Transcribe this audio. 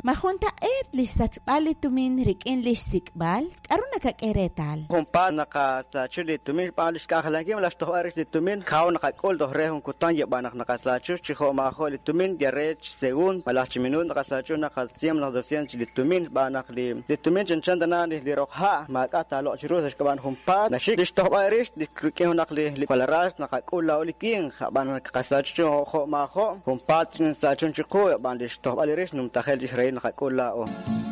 Mahunta lish satsbali tumin rikin lish sikbal, karuna kakeretal. Humpa nakasachu litumin palish kahalangim las toharish litumin, kao nakakol dohrehun kutan yabanak nakasachu, chiho maho litumin, yarech según, palachminun nakasachu nakasiem las 200 litumin, banak litumin chanchandana li rokha, makata lo chirus kaban humpa, nashik lish toharish, dikrikihunak li palaras, nakakol laoliking, banak kasachu ho maho, humpa chin sachun chiku, ban lish toharish, numtahel lish rein nakakol lao.